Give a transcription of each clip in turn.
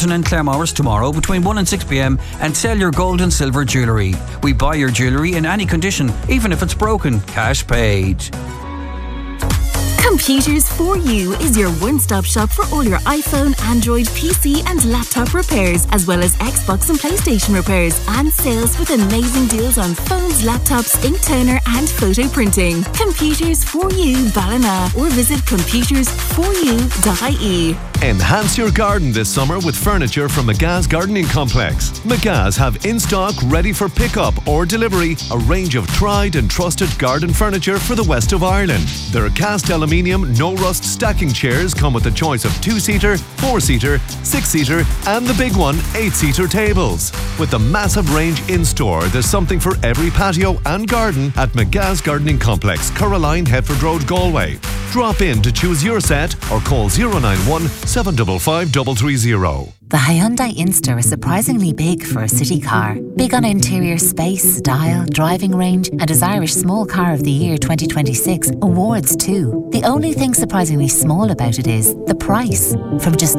Bolton and Claremorris tomorrow between 1 and 6 p.m. and sell your gold and silver jewellery. We buy your jewellery in any condition, even if it's broken. Cash paid. Computers for You is your one-stop shop for all your iPhone, Android, PC and laptop repairs, as well as Xbox and PlayStation repairs and sales with amazing deals on phones, laptops, ink toner and photo printing. Computers for You Ballina, or visit computersforyou.ie. Enhance your garden this summer with furniture from McGa's Gardening Complex. McGa's have in stock, ready for pickup or delivery, a range of tried and trusted garden furniture for the west of Ireland. Their cast aluminium, no rust stacking chairs come with a choice of 2-seater, 4-seater, 6-seater and the big one, 8-seater tables. With the massive range in store, there's something for every patio and garden at McGa's Gardening Complex, Coraline, Headford Road, Galway. Drop in to choose your set or call 091 755 330. The Hyundai Inster is surprisingly big for a city car. Big on interior space, style, driving range, and as Irish Small Car of the Year 2026 awards too. The only thing surprisingly small about it is the price. From just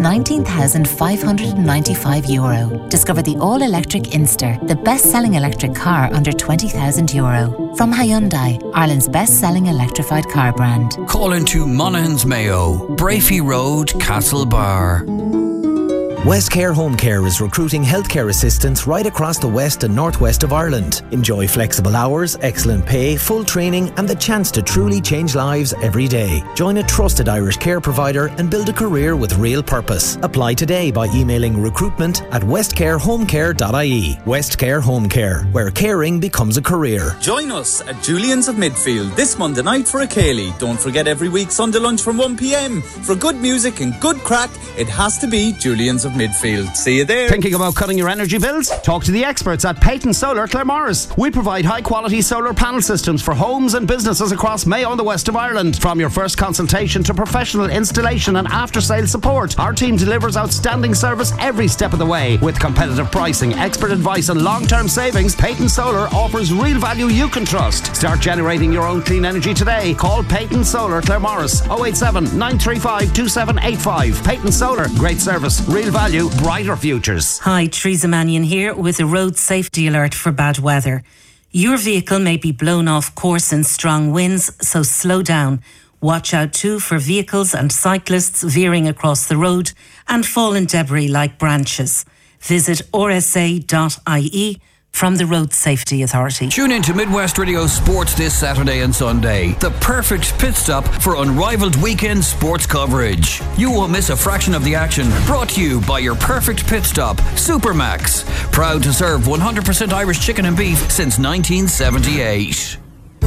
€19,595. Discover the all-electric Inster, the best-selling electric car under €20,000. From Hyundai, Ireland's best-selling electrified car brand. Call into Monaghan's Mayo, Brafey Road, Castlebar. Westcare Home Care is recruiting healthcare assistants right across the west and northwest of Ireland. Enjoy flexible hours, excellent pay, full training and the chance to truly change lives every day. Join a trusted Irish care provider and build a career with real purpose. Apply today by emailing recruitment@westcarehomecare.ie. Westcare Home Care, where caring becomes a career. Join us at Julian's of Midfield this Monday night for a Ceilidh. Don't forget every week Sunday lunch from 1 p.m. For good music and good crack, it has to be Julian's of Midfield. See you there. Thinking about cutting your energy bills? Talk to the experts at Peyton Solar Claremorris. We provide high quality solar panel systems for homes and businesses across Mayo and the west of Ireland. From your first consultation to professional installation and after sales support, our team delivers outstanding service every step of the way. With competitive pricing, expert advice and long-term savings, Peyton Solar offers real value you can trust. Start generating your own clean energy today. Call Peyton Solar Claremorris 087 935 2785. Peyton Solar, great service, real value, brighter futures. Hi, Teresa Mannion here with a road safety alert for bad weather. Your vehicle may be blown off course in strong winds, so slow down. Watch out too for vehicles and cyclists veering across the road and fallen debris like branches. Visit rsa.ie from the Road Safety Authority. Tune in to Midwest Radio Sports this Saturday and Sunday. The perfect pit stop for unrivaled weekend sports coverage. You won't miss a fraction of the action. Brought to you by your perfect pit stop, Supermax. Proud to serve 100% Irish chicken and beef since 1978.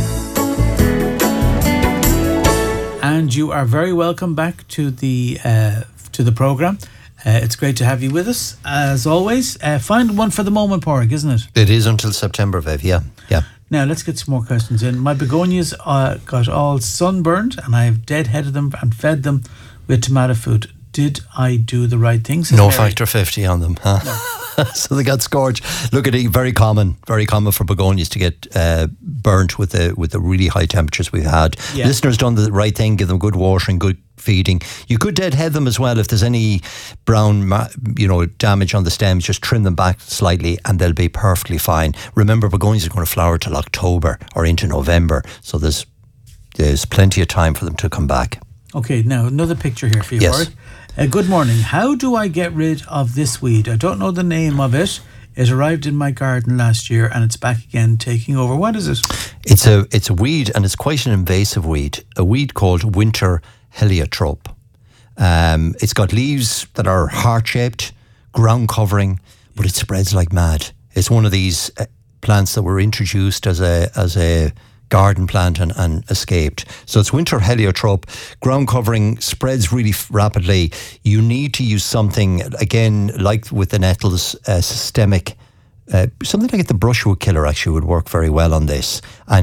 And you are very welcome back to the programme. It's great to have you with us, as always. Find one for the moment, Porrick, isn't it? It is until September, Viv, yeah. Now, let's get some more questions in. My begonias got all sunburned, and I have deadheaded them and fed them with tomato food. Did I do the right thing? No factor 50 on them, huh? No. So they got scorched. Look at it, very common for begonias to get burnt with the really high temperatures we've had. Yeah. Listeners done the right thing, give them good watering, good feeding. You could deadhead them as well if there's any brown, damage on the stems. Just trim them back slightly, and they'll be perfectly fine. Remember, begonias are going to flower till October or into November, so there's plenty of time for them to come back. Okay, now another picture here for you, yes. Warwick. Good morning. How do I get rid of this weed? I don't know the name of it. It arrived in my garden last year and it's back again, taking over. What is it? It's a weed, and it's quite an invasive weed. A weed called winter heliotrope. It's got leaves that are heart-shaped, ground covering, but it spreads like mad. It's one of these plants that were introduced as a garden plant and escaped. So it's winter heliotrope, ground covering, spreads really rapidly. You need to use something, again, like with the nettles, systemic, something like the brushwood killer actually would work very well on this. And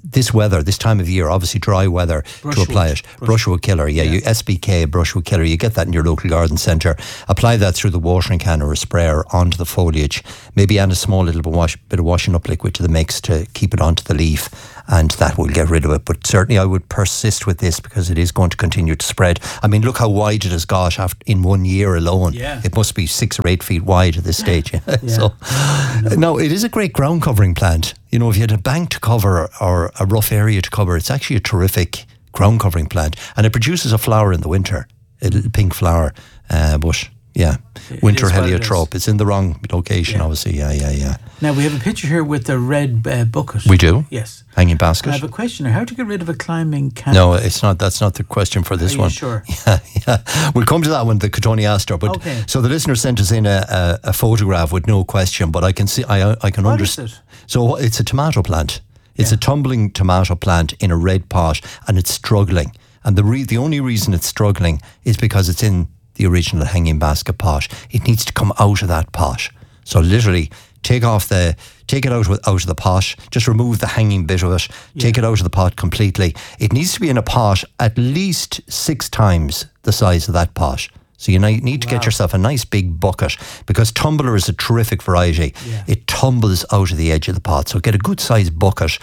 this weather, this time of year, obviously dry weather, to apply it. Brushwood killer, you SBK, brushwood killer, you get that in your local garden centre. Apply that through the watering can or a sprayer onto the foliage, maybe add a small little bit of washing up liquid to the mix to keep it onto the leaf, and that will get rid of it. But certainly I would persist with this because it is going to continue to spread. I mean, look how wide it has got in 1 year alone. It must be 6 or 8 feet wide at this stage. So, no, it is a great ground covering plant. You know, if you had a bank to cover or a rough area to cover, it's actually a terrific ground covering plant, and it produces a flower in the winter, a little pink flower, bush. Yeah, winter heliotrope. It's in the wrong location, obviously. Yeah. Now we have a picture here with the red bucket. We do. Yes. Hanging basket. I have a question here. How to get rid of a climbing canopy? No, it's not. That's not the question for this one. Are you sure? Yeah. We'll come to that one, the Cotoneaster. But so the listener sent us in a photograph with no question, but I can see. I can understand. What is it? So it's a tomato plant. It's a tumbling tomato plant in a red pot, and it's struggling. And the only reason it's struggling is because it's in the original hanging basket pot. It needs to come out of that pot. So literally take it out of the pot, just remove the hanging bit of it, take it out of the pot completely. It needs to be in a pot at least 6 times the size of that pot. So you need to get yourself a nice big bucket, because tumbler is a terrific variety. It tumbles out of the edge of the pot. So get a good sized bucket,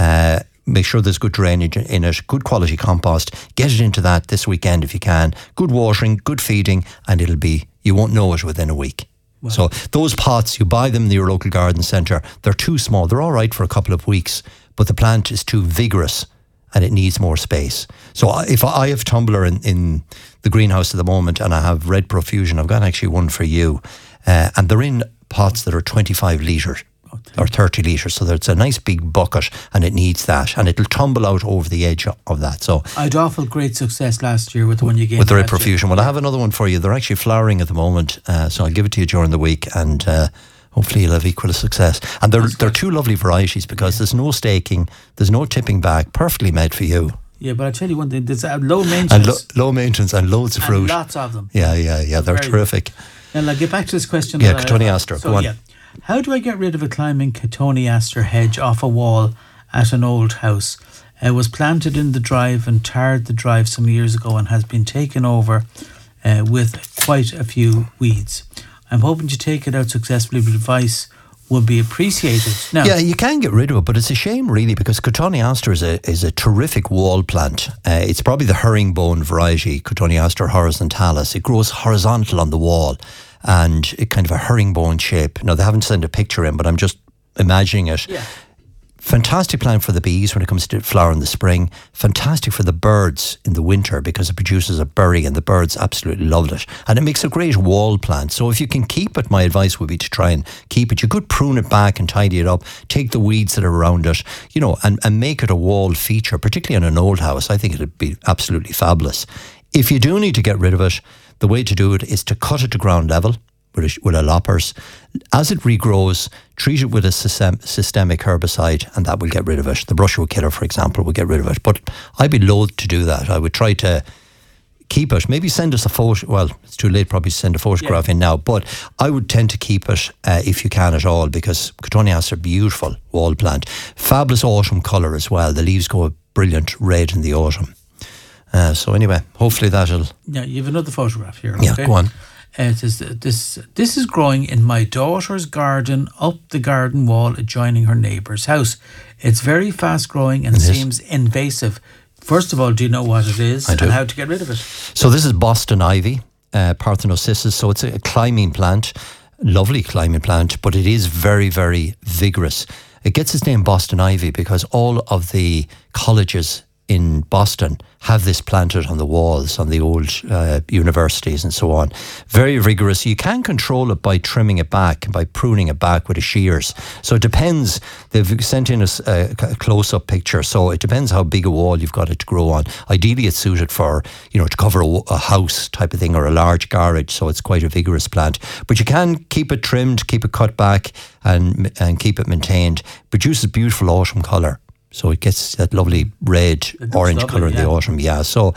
make sure there's good drainage in it, good quality compost. Get it into that this weekend if you can. Good watering, good feeding, and you won't know it within a week. Wow. So those pots, you buy them in your local garden centre. They're too small. They're all right for a couple of weeks, but the plant is too vigorous and it needs more space. So if I have tumbler in the greenhouse at the moment, and I have red profusion, I've got actually one for you, and they're in pots that are 25 litres. Or 30 litres, so it's a nice big bucket, and it needs that, and it'll tumble out over the edge of that. So I had awful great success last year with the one you gave with the red profusion. Well, I have another one for you. They're actually flowering at the moment, so I'll give it to you during the week, and hopefully you'll have equal success. And they're two lovely varieties, because there's no staking, there's no tipping back, perfectly made for you. Yeah, but I tell you one thing, there's low maintenance. And low maintenance and loads of fruit. And lots of them. Yeah, they're terrific. And I'll get back to this question. Yeah, Cotoneaster, go on. Yeah. How do I get rid of a climbing Cotoneaster hedge off a wall at an old house? It was planted in the drive and tarred the drive some years ago, and has been taken over with quite a few weeds. I'm hoping to take it out successfully, but advice would be appreciated. Now, yeah, you can get rid of it, but it's a shame really, because Cotoneaster is a terrific wall plant. It's probably the herringbone variety, Cotoneaster horizontalis. It grows horizontal on the wall, and it kind of a herringbone shape. Now, they haven't sent a picture in, but I'm just imagining it. Yeah. Fantastic plant for the bees when it comes to flower in the spring. Fantastic for the birds in the winter, because it produces a berry, and the birds absolutely love it. And it makes a great wall plant. So if you can keep it, my advice would be to try and keep it. You could prune it back and tidy it up, take the weeds that are around it, and make it a wall feature, particularly in an old house. I think it'd be absolutely fabulous. If you do need to get rid of it, the way to do it is to cut it to ground level with a loppers. As it regrows, treat it with a systemic herbicide, and that will get rid of it. The brushwood killer, for example, will get rid of it. But I'd be loath to do that. I would try to keep it. Maybe send us a photo. Well, it's too late probably to send a photograph in now, but I would tend to keep it if you can at all, because Cotoneaster are beautiful wall plant. Fabulous autumn colour as well. The leaves go a brilliant red in the autumn. So anyway, hopefully that'll... Yeah, you have another photograph here. Yeah, go on. It says, this is growing in my daughter's garden up the garden wall adjoining her neighbour's house. It's very fast growing and seems invasive. First of all, do you know what it is and how to get rid of it? So this is Boston ivy, Parthenocissus. So it's a climbing plant, lovely climbing plant, but it is very, very vigorous. It gets its name Boston ivy because all of the colleges in Boston have this planted on the walls, on the old universities and so on. Very vigorous. You can control it by trimming it back, by pruning it back with the shears. So it depends. They've sent in a close-up picture, so it depends how big a wall you've got it to grow on. Ideally, it's suited for, to cover a house type of thing, or a large garage, so it's quite a vigorous plant. But you can keep it trimmed, keep it cut back, and keep it maintained. Produces beautiful autumn colour. So it gets that lovely red, orange colour in the autumn. Yeah, so,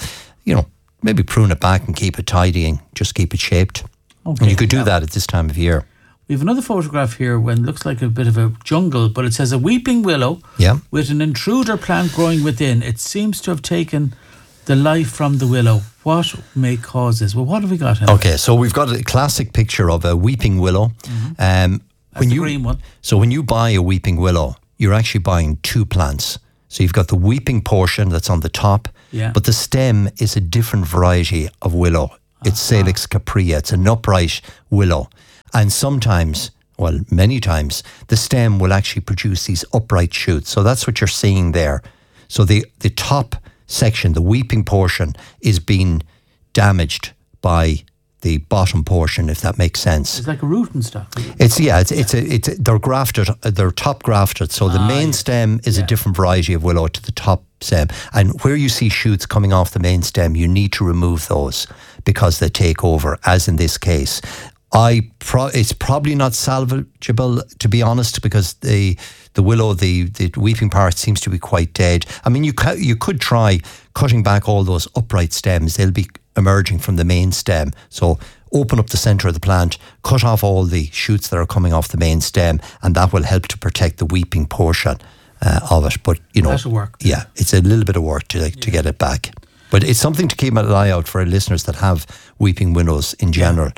maybe prune it back and keep it tidy and just keep it shaped. Okay, and you could do that at this time of year. We have another photograph here when it looks like a bit of a jungle, but it says a weeping willow with an intruder plant growing within. It seems to have taken the life from the willow. What may cause this? Well, what have we got here? Okay, so we've got a classic picture of a weeping willow. That's the green one. So when you buy a weeping willow, you're actually buying two plants. So you've got the weeping portion that's on the top, but the stem is a different variety of willow. It's Salix caprea. It's an upright willow. And sometimes, well, many times, the stem will actually produce these upright shoots. So that's what you're seeing there. So the top section, the weeping portion, is being damaged by the bottom portion, if that makes sense. It's like a root and stuff. They're grafted, they're top grafted. So the main stem is a different variety of willow to the top stem. And where you see shoots coming off the main stem, you need to remove those because they take over, as in this case. It's probably not salvageable, to be honest, because the willow, the weeping part seems to be quite dead. I mean, you could try cutting back all those upright stems. They'll be emerging from the main stem. So open up the centre of the plant, cut off all the shoots that are coming off the main stem, and that will help to protect the weeping portion of it. But, that'll work. Yeah, it's a little bit of work to get it back. But it's something to keep an eye out for listeners that have weeping willows in general.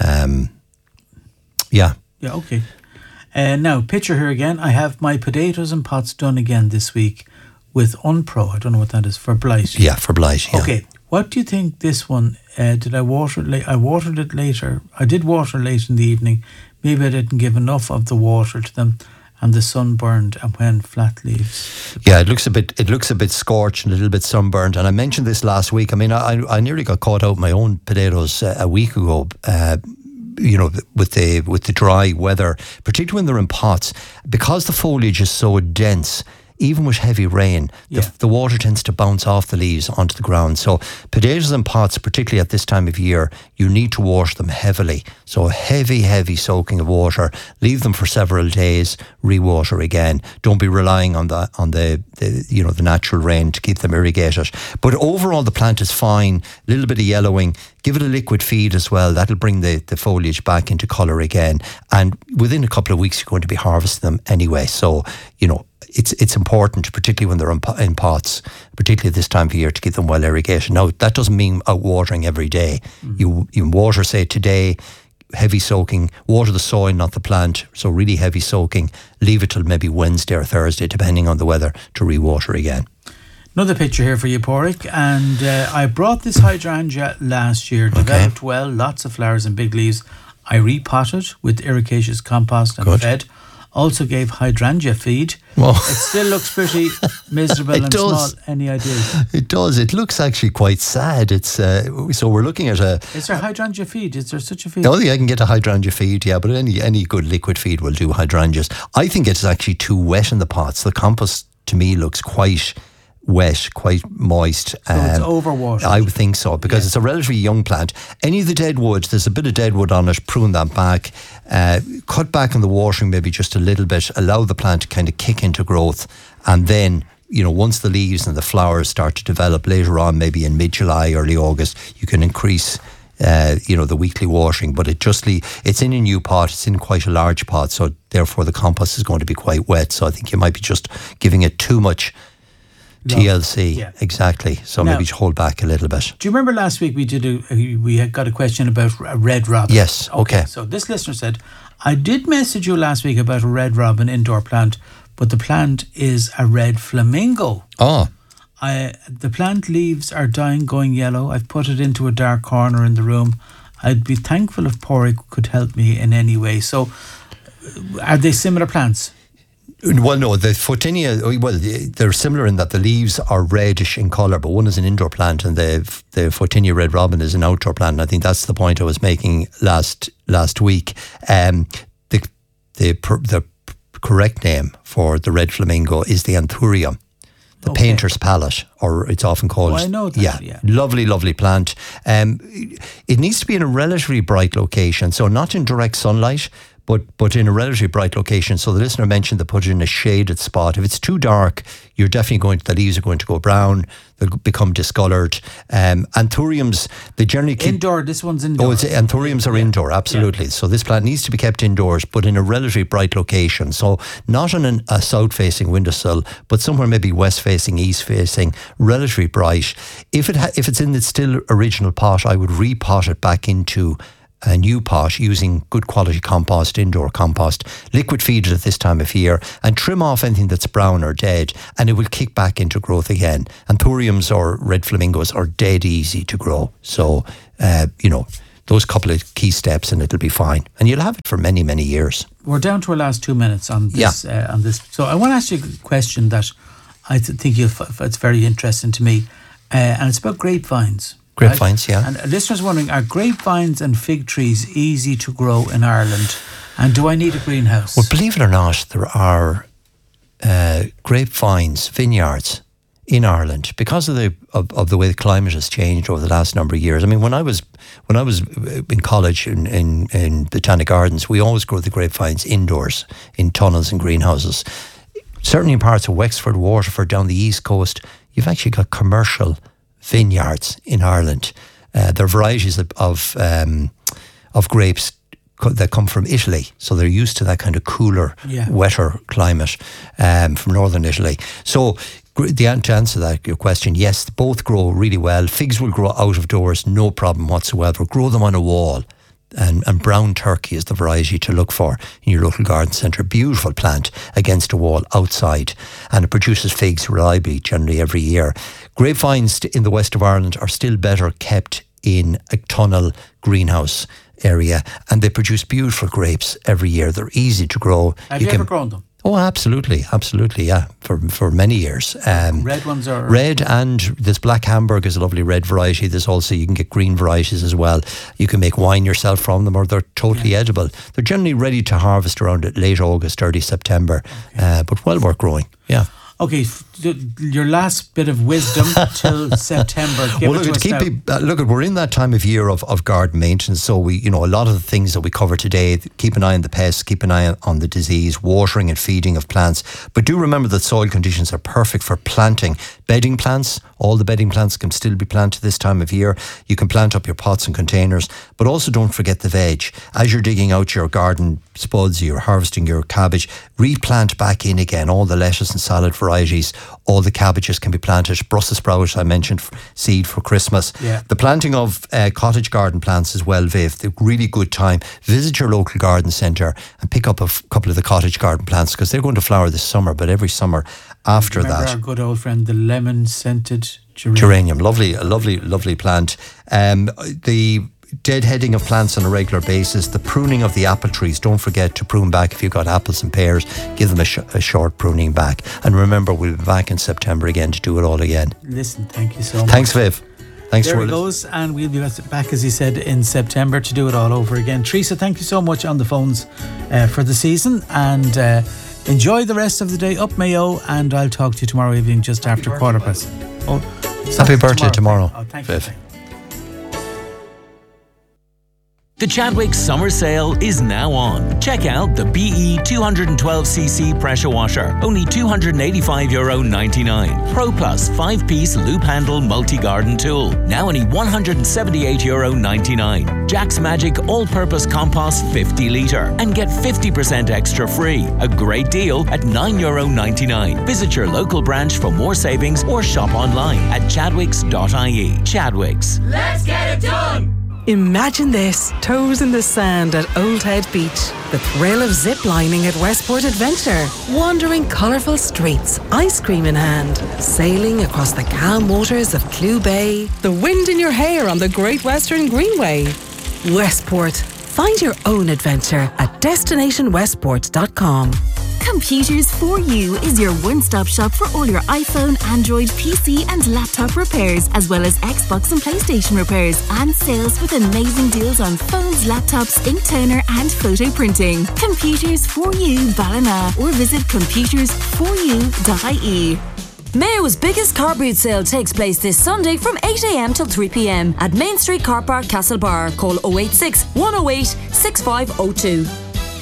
Okay. Now, picture here again. I have my potatoes and pots done again this week with Unpro. I don't know what that is, for blight. Yeah, for blight. Yeah. Okay. What do you think this one? Did I water it late? I watered it later. I did water late in the evening. Maybe I didn't give enough of the water to them, and the sun burned and went flat leaves. Yeah, it looks a bit scorched and a little bit sunburned. And I mentioned this last week. I mean, I nearly got caught out my own potatoes a week ago. With the dry weather, particularly when they're in pots, because the foliage is so dense. Even with heavy rain, the water tends to bounce off the leaves onto the ground. So potatoes in pots, particularly at this time of year, you need to wash them heavily. So heavy soaking of water. Leave them for several days. Re-water again. Don't be relying on the natural rain to keep them irrigated. But overall, the plant is fine. A little bit of yellowing. Give it a liquid feed as well. That'll bring the foliage back into colour again. And within a couple of weeks, you're going to be harvesting them anyway. So it's important, particularly when they're in pots, particularly at this time of year, to keep them well irrigated. Now, that doesn't mean out watering every day. You water, say, today, heavy soaking, water the soil, not the plant, so really heavy soaking, leave it till maybe Wednesday or Thursday, depending on the weather, to re-water again. Another picture here for you, Pádraig, and I brought this hydrangea last year, developed well, lots of flowers and big leaves. I repotted with ericaceous compost and fed. Also gave hydrangea feed. Whoa. It still looks pretty miserable and small. Any ideas? It does. It looks actually quite sad. It's so we're looking at a. Is there hydrangea feed? Is there such a feed? Oh, yeah, I can get a hydrangea feed. Yeah, but any good liquid feed will do hydrangeas. I think it's actually too wet in the pots. The compost to me looks quite wet, quite moist. So it's overwatered. I would think so, because it's a relatively young plant. Any of the dead wood, there's a bit of dead wood on it, prune that back, cut back on the watering maybe just a little bit, allow the plant to kind of kick into growth, and then, once the leaves and the flowers start to develop later on, maybe in mid-July, early August, you can increase the weekly watering. But it's in a new pot, it's in quite a large pot, so therefore the compost is going to be quite wet. So I think you might be just giving it too much TLC, exactly. So now, maybe hold back a little bit. Do you remember last week we had got a question about a red robin? Yes, okay. So this listener said, I did message you last week about a red robin indoor plant, but the plant is a red flamingo. Oh. The plant leaves are dying, going yellow. I've put it into a dark corner in the room. I'd be thankful if Pádraig could help me in any way. So, are they similar plants? Well, no, the Photinia, they're similar in that the leaves are reddish in colour, but one is an indoor plant and the Photinia red robin is an outdoor plant. And I think that's the point I was making last week. The correct name for the red flamingo is the Anthurium, the painter's palette, or it's often called. Oh, I know that, yeah. Lovely plant. It needs to be in a relatively bright location, so not in direct sunlight, but in a relatively bright location. So the listener mentioned they put it in a shaded spot. If it's too dark, you're definitely the leaves are going to go brown. They'll become discoloured. Anthuriums, they generally keep... Indoor, this one's indoor. Anthuriums are indoor, absolutely. Yeah. So this plant needs to be kept indoors, but in a relatively bright location. So not on a south-facing windowsill, but somewhere maybe west-facing, east-facing, relatively bright. If it's in the still original pot, I would repot it back into a new pot using good quality compost, indoor compost, liquid feed it at this time of year, and trim off anything that's brown or dead, and it will kick back into growth again. Anthuriums or red flamingos are dead easy to grow. So, those couple of key steps and it'll be fine. And you'll have it for many, many years. We're down to our last 2 minutes on this. On this. So I want to ask you a question that I think it's very interesting to me, and it's about grapevines. Grapevines, right? Yeah. And listeners wondering, are grapevines and fig trees easy to grow in Ireland? And do I need a greenhouse? Well, believe it or not, there are grapevines, vineyards in Ireland because of the way the climate has changed over the last number of years. I mean, when I was in college in Botanic Gardens, we always grow the grapevines indoors in tunnels and greenhouses. Certainly in parts of Wexford, Waterford, down the east coast, you've actually got commercial vineyards in Ireland. There are varieties of grapes that come from Italy, so they're used to that kind of cooler, wetter climate from northern Italy. So to answer that, your question, yes, both grow really well. Figs will grow out of doors, no problem whatsoever. Grow them on a wall. And brown turkey is the variety to look for in your local garden centre. Beautiful plant against a wall outside, and it produces figs reliably generally every year. Grapevines in the west of Ireland are still better kept in a tunnel greenhouse area, and they produce beautiful grapes every year. They're easy to grow. Have you ever grown them? Oh, absolutely, yeah, for many years. Red ones are... Red, and this Black Hamburg is a lovely red variety. There's also, you can get green varieties as well. You can make wine yourself from them, or they're totally edible. They're generally ready to harvest around late August, early September, but well worth growing, yeah. Okay, your last bit of wisdom till September. We're in that time of year of garden maintenance, so we, a lot of the things that we cover today, keep an eye on the pests, keep an eye on the disease, watering and feeding of plants. But do remember that soil conditions are perfect for planting. Bedding plants, all the bedding plants can still be planted this time of year. You can plant up your pots and containers, but also don't forget the veg. As you're digging out your garden spuds, you're harvesting your cabbage, replant back in again all the lettuce and salad varieties. All the cabbages can be planted. Brussels sprouts, I mentioned, seed for Christmas. Yeah. The planting of cottage garden plants as well, Viv, a really good time. Visit your local garden centre and pick up a couple of the cottage garden plants, because they're going to flower this summer, but every summer after Remember that. Our good old friend, the lemon-scented geranium. Geranium, lovely plant. The deadheading of plants on a regular basis, the pruning of the apple trees, don't forget to prune back if you've got apples and pears, give them a short pruning back. And remember, we'll be back in September again to do it all again. Listen, thank you so much. Thanks, Viv. Thanks there it goes, and we'll be back, as he said, in September to do it all over again. Teresa, thank you so much on the phones for the season, and enjoy the rest of the day up Mayo, and I'll talk to you tomorrow evening just after 1:15. Oh, happy birthday tomorrow. Oh, thank Viv. you. The Chadwicks Summer Sale is now on. Check out the BE 212cc pressure washer, only €285.99. Pro Plus 5-piece loop handle multi-garden tool, now only €178.99. Jack's Magic all-purpose compost 50 litre, and get 50% extra free. A great deal at €9.99. Visit your local branch for more savings, or shop online at chadwicks.ie. Chadwicks. Let's get it done! Imagine this, toes in the sand at Old Head Beach. The thrill of zip-lining at Westport Adventure. Wandering colourful streets, ice cream in hand. Sailing across the calm waters of Clew Bay. The wind in your hair on the Great Western Greenway. Westport. Find your own adventure at destinationwestport.com. Computers for You is your one-stop shop for all your iPhone, Android, PC and laptop repairs, as well as Xbox and PlayStation repairs and sales with amazing deals on phones, laptops, ink toner and photo printing. Computers for You Ballina, or visit computersforyou.ie. Mayo's biggest car boot sale takes place this Sunday from 8 a.m. till 3 p.m. at Main Street Car Park, Castlebar. Call 086 108 6502.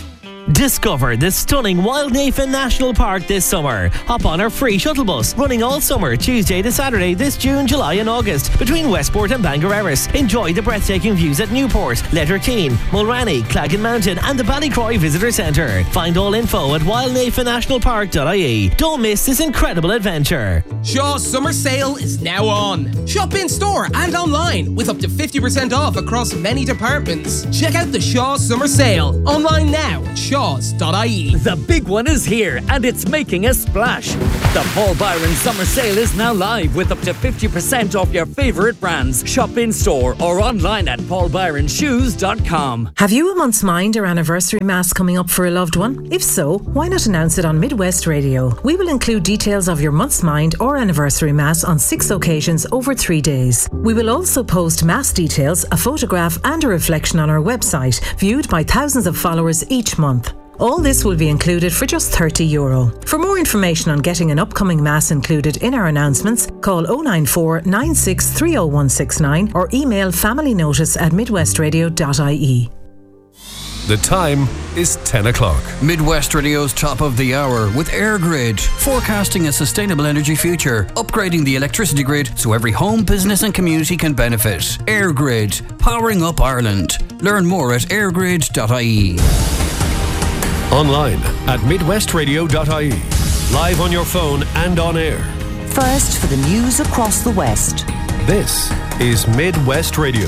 Discover the stunning Wildnafen National Park this summer. Hop on our free shuttle bus running all summer, Tuesday to Saturday this June, July and August between Westport and Bangor Erris. Enjoy the breathtaking views at Newport, Letterkeene, Mulranny, Claggan Mountain and the Ballycroy Visitor Centre. Find all info at wildnafennationalpark.ie. Don't miss this incredible adventure. Shaw's summer sale is now on. Shop in store and online with up to 50% off across many departments. Check out the Shaw's summer sale online now at shaws.ie. The big one is here and it's making a splash. The Paul Byron summer sale is now live with up to 50% off your favourite brands. Shop in store or online at paulbyronshoes.com. Have you a month's mind or anniversary mass coming up for a loved one? If so, why not announce it on Midwest Radio? We will include details of your month's mind or anniversary mass on 6 occasions over 3 days. We will also post mass details, a photograph and a reflection on our website, viewed by thousands of followers each month. All this will be included for just €30. For more information on getting an upcoming mass included in our announcements, call 094 96 30169 or email familynotice@midwestradio.ie. The time is 10 o'clock. Midwest Radio's top of the hour with AirGrid, forecasting a sustainable energy future, upgrading the electricity grid so every home, business and community can benefit. AirGrid, powering up Ireland. Learn more at airgrid.ie. Online at midwestradio.ie. Live on your phone and on air. First for the news across the West. This is Midwest Radio.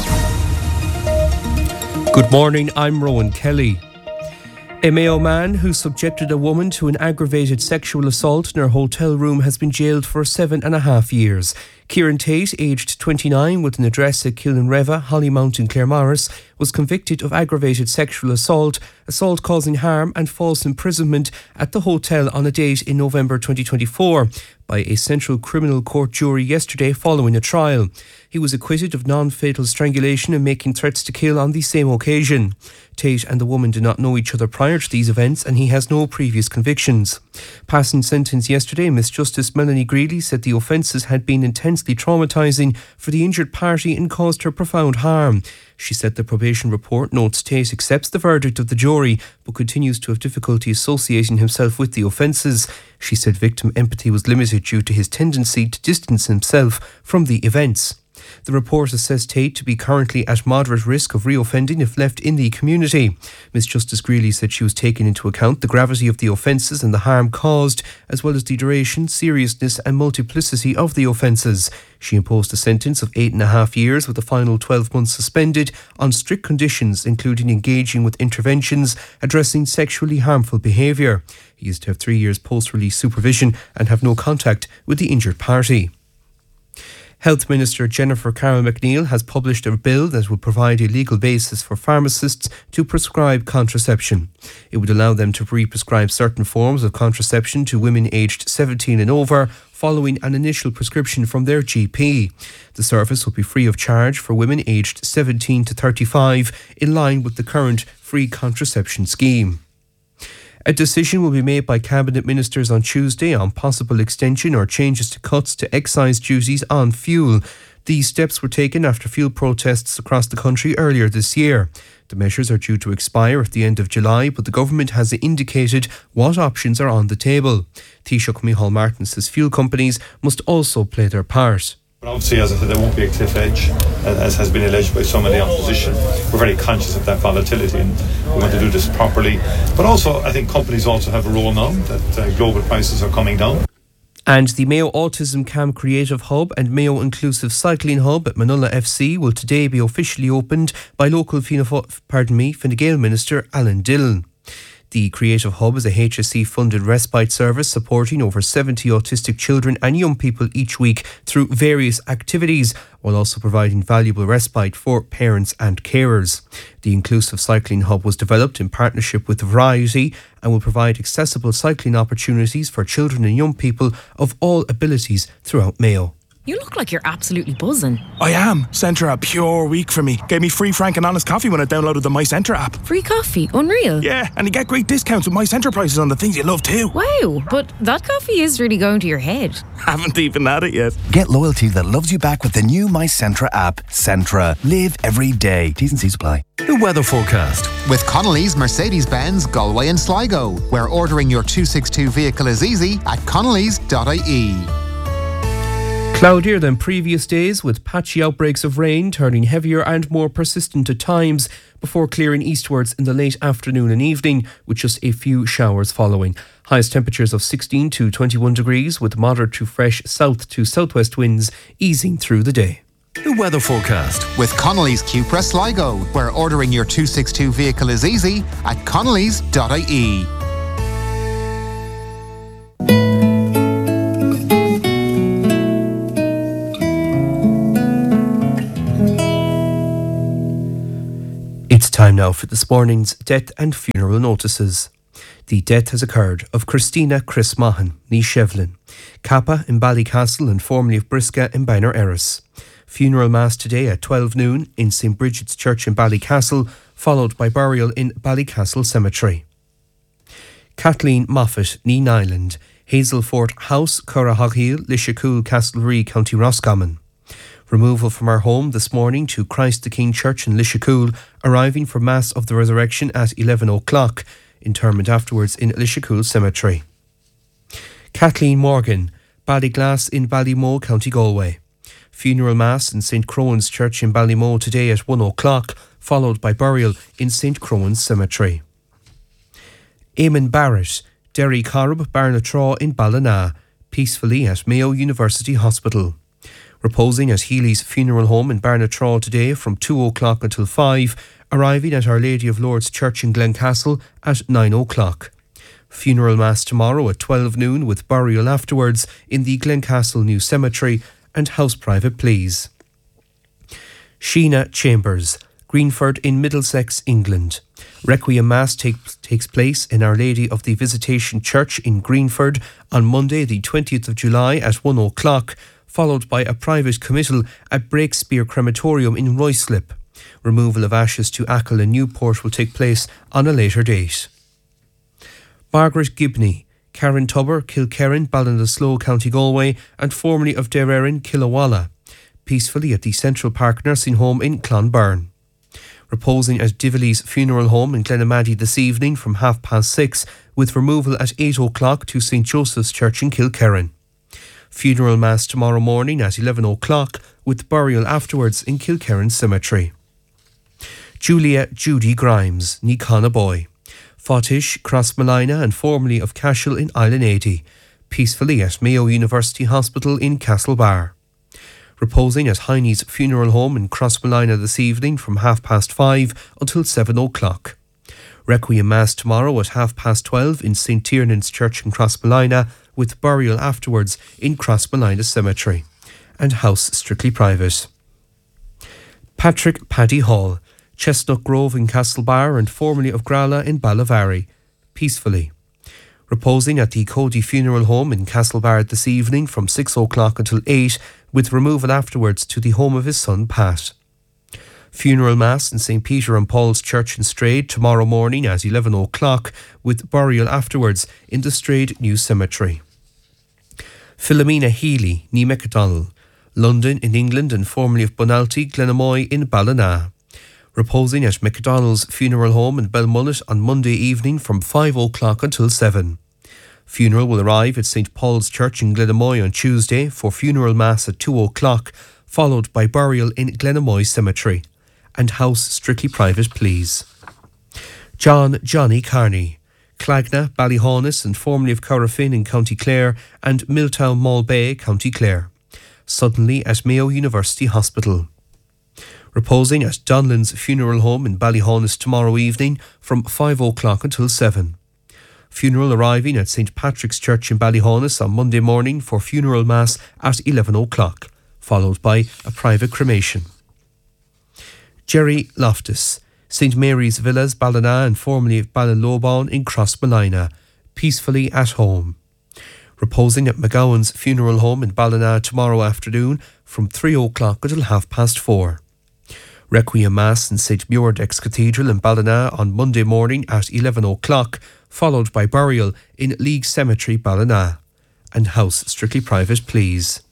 Good morning, I'm Rowan Kelly. A Mayo man who subjected a woman to an aggravated sexual assault in her hotel room has been jailed for 7.5 years. Kieran Tate, aged 29, with an address at Kilnreva, Hollymount in Claremorris, was convicted of aggravated sexual assault, assault causing harm and false imprisonment at the hotel on a date in November 2024 by a Central Criminal Court jury yesterday following a trial. He was acquitted of non-fatal strangulation and making threats to kill on the same occasion. Tate and the woman did not know each other prior to these events and he has no previous convictions. Passing sentence yesterday, Miss Justice Melanie Greeley said the offences had been intensely traumatising for the injured party and caused her profound harm. She said the probation report notes Tate accepts the verdict of the jury but continues to have difficulty associating himself with the offences. She said victim empathy was limited due to his tendency to distance himself from the events. The report assessed Tate to be currently at moderate risk of reoffending if left in the community. Ms Justice Greeley said she was taking into account the gravity of the offences and the harm caused, as well as the duration, seriousness and multiplicity of the offences. She imposed a sentence of 8.5 years with a final 12 months suspended on strict conditions, including engaging with interventions addressing sexually harmful behaviour. He is to have 3 years post-release supervision and have no contact with the injured party. Health Minister Jennifer Carroll McNeil has published a bill that will provide a legal basis for pharmacists to prescribe contraception. It would allow them to re-prescribe certain forms of contraception to women aged 17 and over following an initial prescription from their GP. The service will be free of charge for women aged 17 to 35, in line with the current free contraception scheme. A decision will be made by Cabinet Ministers on Tuesday on possible extension or changes to cuts to excise duties on fuel. These steps were taken after fuel protests across the country earlier this year. The measures are due to expire at the end of July, but the government has indicated what options are on the table. Taoiseach Micheál Martin says fuel companies must also play their part. But obviously, as I said, there won't be a cliff edge, as has been alleged by some of the opposition. We're very conscious of that volatility and we want to do this properly. But also, I think companies also have a role now that global prices are coming down. And the Mayo Autism Camp Creative Hub and Mayo Inclusive Cycling Hub at Manola FC will today be officially opened by local Fine Gael Minister Alan Dillon. The Creative Hub is a HSE-funded respite service supporting over 70 autistic children and young people each week through various activities, while also providing valuable respite for parents and carers. The Inclusive Cycling Hub was developed in partnership with Variety and will provide accessible cycling opportunities for children and young people of all abilities throughout Mayo. You look like you're absolutely buzzing. I am. Centre a pure week for me. Gave me free frank and honest coffee when I downloaded the My Centre app. Free coffee? Unreal. Yeah, and you get great discounts with My Centre prices on the things you love too. Wow, but that coffee is really going to your head. Haven't even had it yet. Get loyalty that loves you back with the new My Centre app. Centra. Live every day. T's and C's apply. The weather forecast. With Connolly's Mercedes-Benz, Galway and Sligo, where ordering your 262 vehicle is easy at connellys.ie. Cloudier than previous days, with patchy outbreaks of rain turning heavier and more persistent at times before clearing eastwards in the late afternoon and evening, with just a few showers following. Highest temperatures of 16 to 21 degrees, with moderate to fresh south to southwest winds easing through the day. The weather forecast. With Connolly's Cupra Sligo, where ordering your 262 vehicle is easy at connellys.ie. It's time now for this morning's death and funeral notices. The death has occurred of Christina Chris Mahan, ní Shevlin, Kappa in Ballycastle and formerly of Brisca in Banner Erris. Funeral mass today at 12 noon in St. Bridget's Church in Ballycastle, followed by burial in Ballycastle Cemetery. Kathleen Moffat, ní Nyland, Hazelfort House, Currahoghill, Lishacool, Castlereagh, County Roscommon. Removal from our home this morning to Christ the King Church in Lishacool, arriving for Mass of the Resurrection at 11 o'clock, interment afterwards in Lishacool Cemetery. Kathleen Morgan, Ballyglass in Ballymoe, County Galway. Funeral Mass in St. Crowan's Church in Ballymoe today at 1 o'clock, followed by burial in St. Crowan's Cemetery. Eamon Barrett, Derry Corrib, Barnatraw in Ballina, peacefully at Mayo University Hospital. Reposing at Healy's Funeral Home in Barnatraw today from 2 o'clock until 5, arriving at Our Lady of Lourdes Church in Glencastle at 9 o'clock. Funeral Mass tomorrow at 12 noon with burial afterwards in the Glencastle New Cemetery and house private please. Sheena Chambers, Greenford in Middlesex, England. Requiem Mass takes place in Our Lady of the Visitation Church in Greenford on Monday the 20th of July at 1 o'clock, followed by a private committal at Breakspear Crematorium in Ruislip. Removal of ashes to Achill and Newport will take place on a later date. Margaret Gibney, Karen Tubber, Kilkerran, Ballinasloe, County Galway, and formerly of Dererin, Killawalla, peacefully at the Central Park Nursing Home in Clonberne. Reposing at Dively's Funeral Home in Glenamaddy this evening from 6:30, with removal at 8 o'clock to St. Joseph's Church in Kilkerran. Funeral Mass tomorrow morning at 11 o'clock, with burial afterwards in Kilkerran Cemetery. Julia Judy Grimes, ní Conaboy. Fottish, Crossmalina and formerly of Cashel in Island 80, peacefully at Mayo University Hospital in Castlebar. Reposing at Heine's Funeral Home in Crossmalina this evening from 5:30 until 7 o'clock. Requiem Mass tomorrow at 12:30 in St. Tiernan's Church in Crossmalina, with burial afterwards in Crossmalina Cemetery, and house strictly private. Patrick Paddy Hall, Chestnut Grove in Castlebar and formerly of Grala in Ballavary, peacefully. Reposing at the Cody Funeral Home in Castlebar this evening from 6 o'clock until 8, with removal afterwards to the home of his son Pat. Funeral Mass in St. Peter and Paul's Church in Strade tomorrow morning at 11 o'clock, with burial afterwards in the Strade New Cemetery. Philomena Healy, ní McDonnell, London in England and formerly of Bonalty, Glenamoy in Ballina. Reposing at McDonnell's Funeral Home in Belmullet on Monday evening from 5 o'clock until 7. Funeral will arrive at St. Paul's Church in Glenamoy on Tuesday for funeral mass at 2 o'clock, followed by burial in Glenamoy Cemetery, and house strictly private please. Johnny Carney, Clagna, Ballyhaunis and formerly of Corrafin in County Clare and Milltown Mall Bay, County Clare. Suddenly at Mayo University Hospital. Reposing at Donlan's Funeral Home in Ballyhaunis tomorrow evening from 5 o'clock until 7. Funeral arriving at St. Patrick's Church in Ballyhaunis on Monday morning for funeral mass at 11 o'clock, followed by a private cremation. Jerry Loftus, St. Mary's Villas, Ballina and formerly of Ballinlobon in Crossmalina, peacefully at home. Reposing at McGowan's funeral home in Ballina tomorrow afternoon from 3 o'clock until 4:30. Requiem Mass in St Muirdex Cathedral in Ballina on Monday morning at 11 o'clock, followed by burial in League Cemetery, Ballina. And house strictly private, please.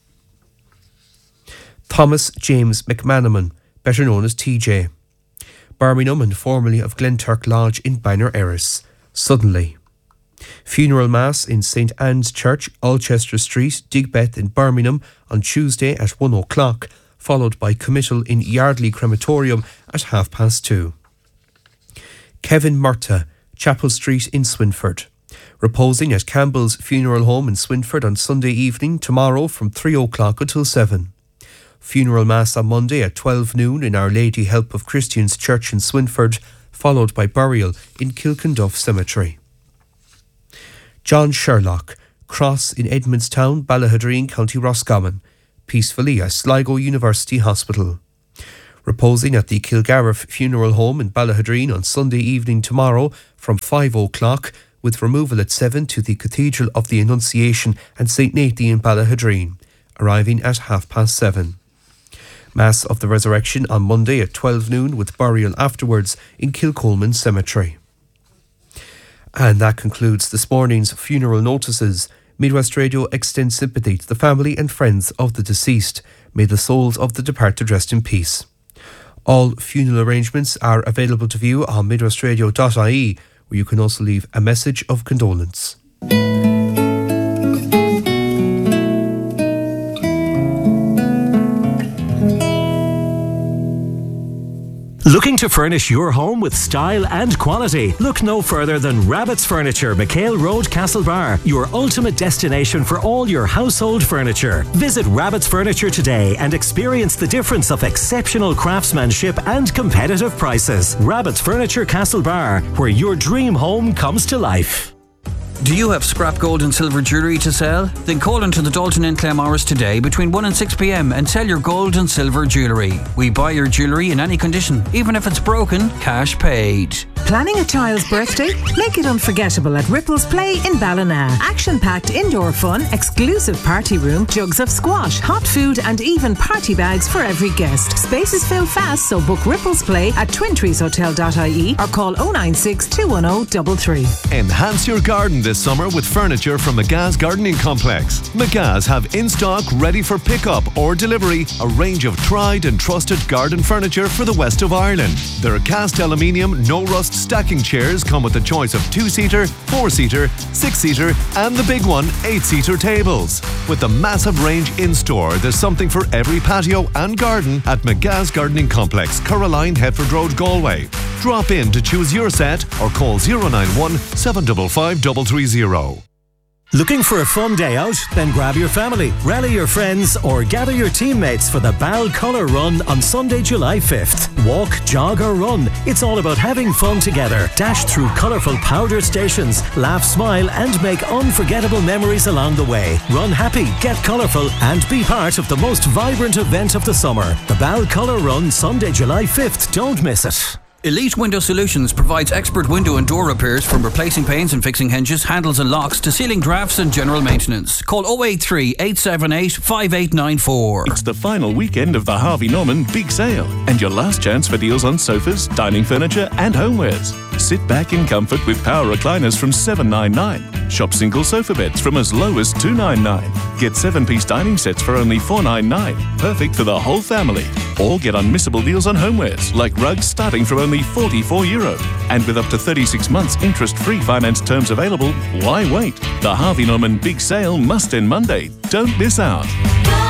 Thomas James McManaman, better known as TJ. Birmingham and formerly of Glenturk Lodge in Banner Erris. Suddenly. Funeral Mass in St Anne's Church, Alchester Street, Digbeth in Birmingham on Tuesday at 1 o'clock, followed by committal in Yardley Crematorium at 2:30. Kevin Murtagh, Chapel Street in Swinford. Reposing at Campbell's Funeral Home in Swinford on Sunday evening tomorrow from 3 o'clock until 7. Funeral Mass on Monday at 12 noon in Our Lady Help of Christians Church in Swinford, followed by burial in Kilkenduff Cemetery. John Sherlock, Cross in Edmondstown, Ballahadreen, County Roscommon, peacefully at Sligo University Hospital. Reposing at the Kilgarriff Funeral Home in Ballahadreen on Sunday evening tomorrow from 5 o'clock, with removal at 7 to the Cathedral of the Annunciation and St Nathan in Ballahadreen, arriving at 7:30. Mass of the Resurrection on Monday at 12 noon with burial afterwards in Kilcolman Cemetery. And that concludes this morning's funeral notices. Midwest Radio extends sympathy to the family and friends of the deceased. May the souls of the departed rest in peace. All funeral arrangements are available to view on midwestradio.ie, where you can also leave a message of condolence. Looking to furnish your home with style and quality? Look no further than Rabbit's Furniture, McHale Road, Castlebar, your ultimate destination for all your household furniture. Visit Rabbit's Furniture today and experience the difference of exceptional craftsmanship and competitive prices. Rabbit's Furniture, Castlebar, where your dream home comes to life. Do you have scrap gold and silver jewellery to sell? Then call into the Dalton in Claremorris today between 1 and 6 p.m. and sell your gold and silver jewellery. We buy your jewellery in any condition, even if it's broken, cash paid. Planning a child's birthday? Make it unforgettable at Ripples Play in Ballina. Action-packed indoor fun, exclusive party room, jugs of squash, hot food and even party bags for every guest. Spaces fill fast, so book Ripples Play at twintreeshotel.ie or call 096 210 33. Enhance your garden this summer with furniture from McGa's Gardening Complex. McGa's have in stock, ready for pickup or delivery, a range of tried and trusted garden furniture for the west of Ireland. Their cast aluminium, no rust stacking chairs come with a choice of 2-seater, 4-seater, 6-seater and the big one, 8-seater tables. With the massive range in store, there's something for every patio and garden at McGa's Gardening Complex, Caroline, Hetford Road, Galway. Drop in to choose your set or call 091 755 330. Looking for a fun day out? Then grab your family, rally your friends or gather your teammates for the Bal Colour Run on Sunday, July 5th. Walk, jog or run. It's all about having fun together. Dash through colourful powder stations, laugh, smile and make unforgettable memories along the way. Run happy, get colourful and be part of the most vibrant event of the summer. The Bal Colour Run, Sunday, July 5th. Don't miss it. Elite Window Solutions provides expert window and door repairs, from replacing panes and fixing hinges, handles and locks to sealing drafts and general maintenance. Call 083 878 5894. It's the final weekend of the Harvey Norman Big Sale and your last chance for deals on sofas, dining furniture and homewares. Sit back in comfort with power recliners from $799. Shop single sofa beds from as low as $299. Get 7-piece dining sets for only $499. Perfect for the whole family. Or get unmissable deals on homewares like rugs starting from only €44. And with up to 36 months interest-free finance terms available, why wait? The Harvey Norman Big Sale must end Monday. Don't miss out.